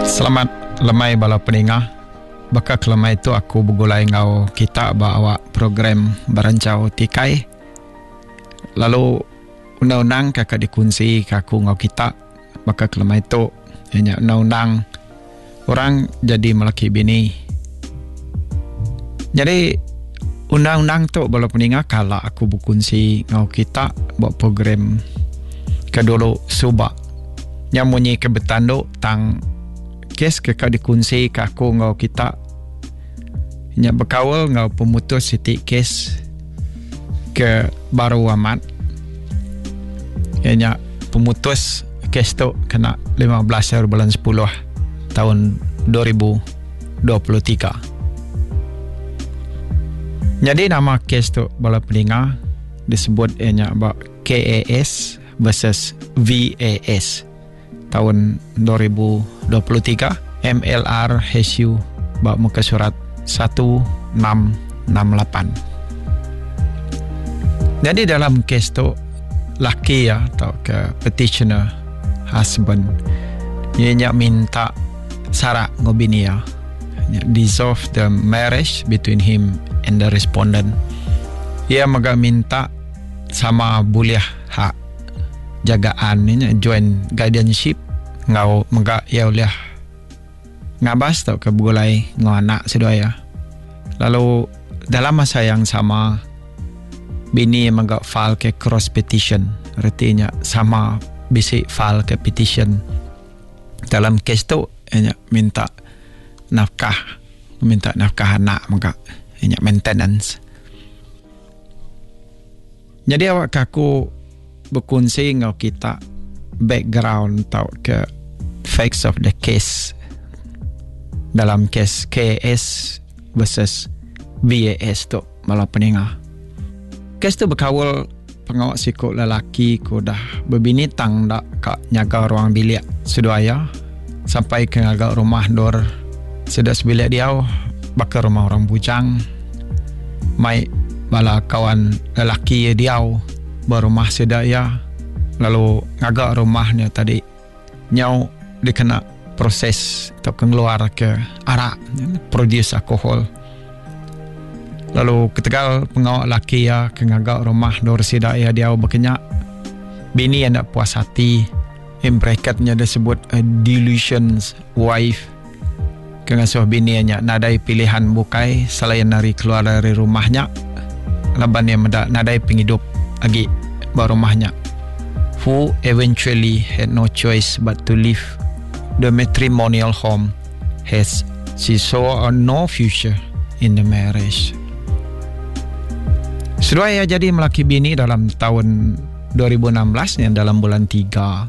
Selamat lemai bala peningah. Bakal lemai itu aku bergulai ngau kita bawa program berancau tikai. Lalu undang-undang kakak dikunci kaku ngau kita. Bakal lemai itu hanya undang-undang orang jadi melaki bini. Jadi undang-undang tu bala peningah kala aku berkunci ngau kita buat program kedulu subak yang munyi kebetan tu tang kes kakak dikunci kaku ngau kita nya berkawal ngau pemutus sitik kes ke baru amat nya pemutus kes tu kena 15 bulan 10 tahun 2023. Jadi nama kes tu bala peninga disebut nya KAS versus VAS tahun 2023 MLR HU bak muka surat 1668. Jadi dalam kes tu laki ya atau ke petitioner husband ia minta syarat ngobini ya dissolve the marriage between him and the respondent. Ia maga minta sama boleh hak jagaan ini joint guardianship ngau maga ia boleh ngabas tau ke begulai ngau anak sedaya. Lalu dalam masa yang sama bini maga file ke cross petition, artinya sama bisi file ke petition dalam kes tu minta nafkah anak maga maintenance. Jadi awak kaku berkongsi ngau kita background tau ke facts of the case dalam kes KS versus VAS tu malah peningah. Kes tu berkawal pengawak sikut lelaki ku dah berbini tang dak kak nyaga ruang bilik sedaya sampai ke agak rumah dor sedak sebilik dia bakal rumah orang bujang mai bala kawan lelaki dia berumah sedak ya lalu agak rumahnya tadi nyau dikena proses atau keluar ke arak produce alkohol. Lalu ketegal pengawak laki ya ke agak rumah dor sedak ya dia berkenyak bini yang tak puas hati in bracketnya disebut a delusions wife kengasuh bininya nadai pilihan bukai selain dari keluar dari rumahnya laban yang nadai penghidup lagi baru rumahnya who eventually had no choice but to leave the matrimonial home has she saw no future in the marriage. Sudah ya jadi melaki bini dalam tahun 2016 yang dalam bulan 3